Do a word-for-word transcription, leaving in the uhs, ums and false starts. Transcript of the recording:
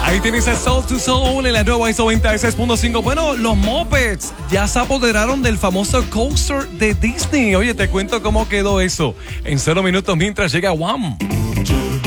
Ahí tienes el Soul to Soul en la nueva ISO noventa y seis punto cinco. Bueno, los Muppets ya se apoderaron del famoso coaster de Disney. Oye, te cuento cómo quedó eso en cero minutos mientras llega Wham.